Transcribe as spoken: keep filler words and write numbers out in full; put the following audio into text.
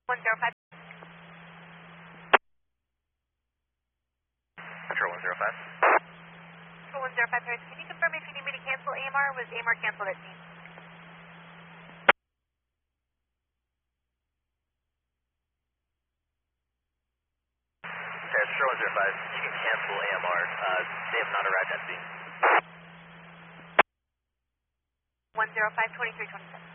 one zero five. Control one zero five. Control one zero five, can you confirm if you need me to cancel A M R? Was A M R canceled at scene? Okay, Control one zero five, you can cancel A M R. Uh, they have not arrived at scene. one zero five, twenty-three twenty-seven.